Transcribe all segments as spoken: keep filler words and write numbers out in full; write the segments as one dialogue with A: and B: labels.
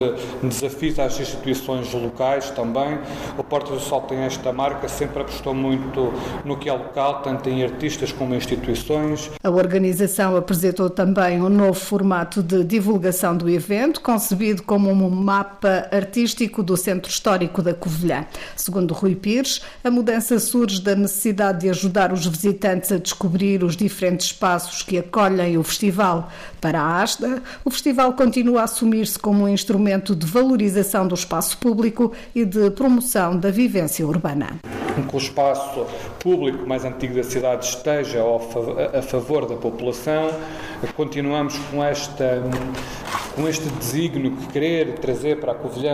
A: desafios às instituições locais também. O Portas do Sol tem esta marca, sempre apostou muito no que é local, tanto em artistas como em instituições.
B: A organização apresentou também um novo formato de divulgação do evento, concebido como um mapa artístico do Centro Histórico da Covilhã. Segundo Rui Pires, a mudança surge da necessidade de ajudar os visitantes a descobrir os diferentes espaços que acolhem o festival. Para a ASTA, o festival continua a assumir-se como um instrumento de valorização do espaço público e de promoção da vivência urbana.
A: Que o espaço público mais antigo da cidade esteja a favor da população. Continuamos com, esta, com este desígnio de querer trazer para a Covilhã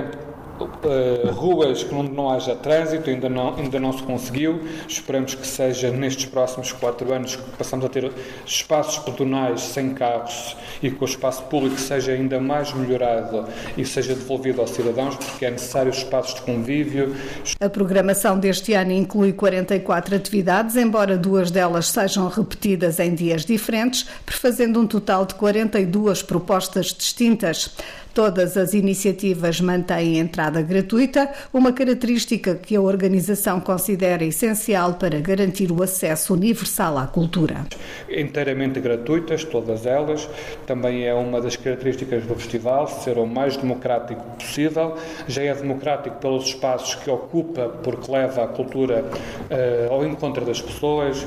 A: Uh, ruas onde não haja trânsito, ainda não, ainda não se conseguiu. Esperamos que seja nestes próximos quatro anos que passamos a ter espaços pedonais sem carros e que o espaço público seja ainda mais melhorado e seja devolvido aos cidadãos, porque é necessário espaços de convívio.
B: A programação deste ano inclui quarenta e quatro atividades, embora duas delas sejam repetidas em dias diferentes, prefazendo um total de quarenta e duas propostas distintas. Todas as iniciativas mantêm entrada gratuita, uma característica que a organização considera essencial para garantir o acesso universal à cultura.
A: Inteiramente gratuitas, todas elas. Também é uma das características do festival, ser o mais democrático possível. Já é democrático pelos espaços que ocupa, porque leva a cultura uh, ao encontro das pessoas.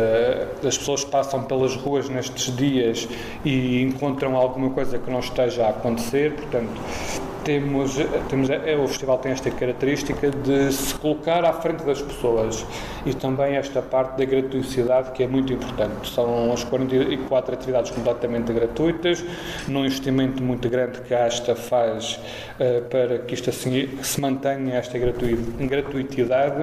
A: Uh, as pessoas passam pelas ruas nestes dias e encontram alguma coisa que não esteja a acontecer. Portanto, temos, temos, é, o festival tem esta característica de se colocar à frente das pessoas e também esta parte da gratuidade que é muito importante. São as quarenta e quatro atividades completamente gratuitas, num investimento muito grande que a ASTA faz uh, para que isto assim se mantenha esta gratuidade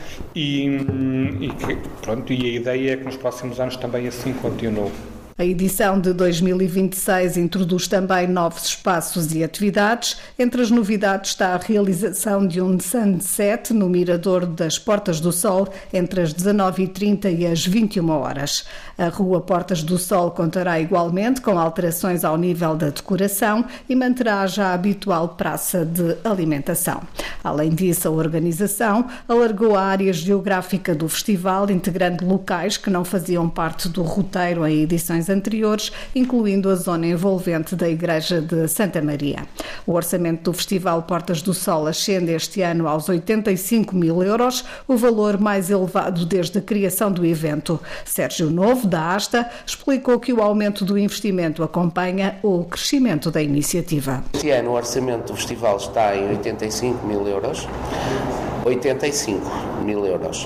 A: e, e, que, pronto, e a ideia é que nos próximos anos também assim continue.
B: A edição de dois mil e vinte e seis introduz também novos espaços e atividades. Entre as novidades está a realização de um sunset no Mirador das Portas do Sol entre as dezanove e trinta e as vinte e uma horas. A Rua Portas do Sol contará igualmente com alterações ao nível da decoração e manterá já a habitual praça de alimentação. Além disso, a organização alargou a área geográfica do festival, integrando locais que não faziam parte do roteiro em edições anteriores, incluindo a zona envolvente da Igreja de Santa Maria. O orçamento do Festival Portas do Sol ascende este ano aos oitenta e cinco mil euros, o valor mais elevado desde a criação do evento. Sérgio Novo, da ASTA, explicou que o aumento do investimento acompanha o crescimento da iniciativa.
C: Este ano o orçamento do festival está em oitenta e cinco mil euros. oitenta e cinco mil euros,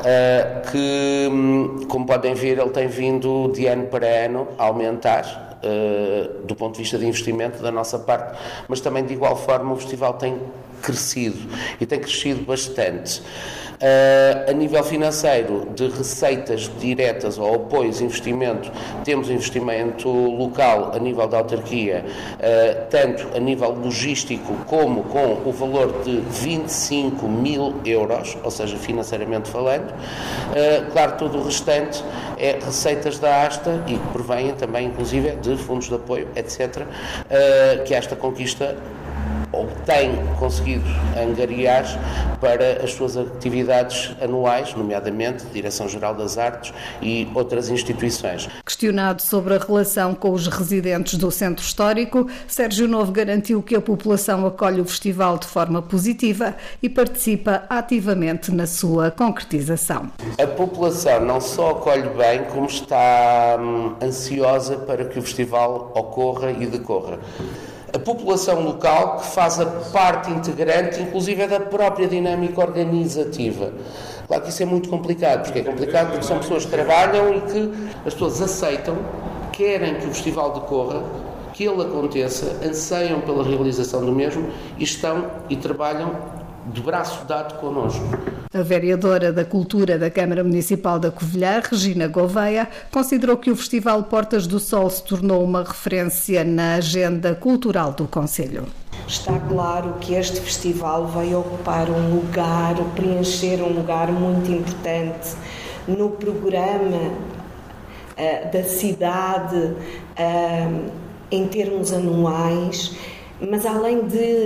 C: uh, que, como podem ver, ele tem vindo de ano para ano a aumentar uh, do ponto de vista de investimento da nossa parte, mas também de igual forma o festival tem crescido e tem crescido bastante. Uh, a nível financeiro, de receitas diretas ou apoios, investimento, temos investimento local a nível da autarquia, uh, tanto a nível logístico como com o valor de vinte e cinco mil euros, ou seja, financeiramente falando. Uh, claro, todo o restante é receitas da ASTA e que provém também, inclusive, de fundos de apoio, etcétera, uh, que esta conquista ou tem conseguido angariar para as suas atividades anuais, nomeadamente Direção-Geral das Artes e outras instituições.
B: Questionado sobre a relação com os residentes do Centro Histórico, Sérgio Novo garantiu que a população acolhe o festival de forma positiva e participa ativamente na sua concretização.
C: A população não só acolhe bem, como está hum, ansiosa para que o festival ocorra e decorra. A população local, que faz a parte integrante, inclusive da própria dinâmica organizativa. Claro que isso é muito complicado, porque é complicado porque são pessoas que trabalham e que as pessoas aceitam, querem que o festival decorra, que ele aconteça, anseiam pela realização do mesmo e estão e trabalham de braço dado connosco.
B: A vereadora da Cultura da Câmara Municipal da Covilhã, Regina Gouveia, considerou que o Festival Portas do Sol se tornou uma referência na agenda cultural do concelho.
D: Está claro que este festival vai ocupar um lugar, preencher um lugar muito importante no programa uh, da cidade uh, em termos anuais. mas além de